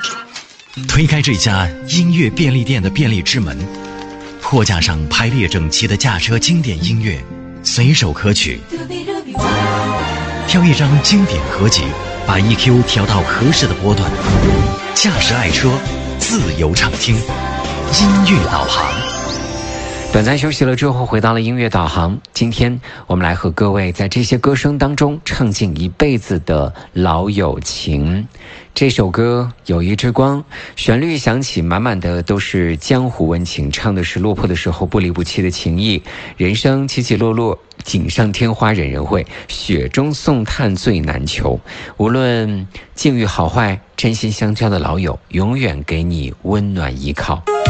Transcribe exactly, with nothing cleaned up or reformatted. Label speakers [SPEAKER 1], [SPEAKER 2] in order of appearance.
[SPEAKER 1] 推开这家音乐便利店的便利之门，货架上排列整齐的驾车经典音乐，随手可取。挑一张经典合集，把 E Q 调到合适的波段，驾驶爱车，自由畅听，音乐导航。
[SPEAKER 2] 短暂休息了之后，回到了音乐导航。今天我们来和各位在这些歌声当中唱尽一辈子的老友情。这首歌有一支光，旋律响起，满满的都是江湖温情，唱的是落魄的时候不离不弃的情谊，人生起起落落，锦上添花人人会，雪中送炭最难求。无论境遇好坏，真心相交的老友永远给你温暖依靠。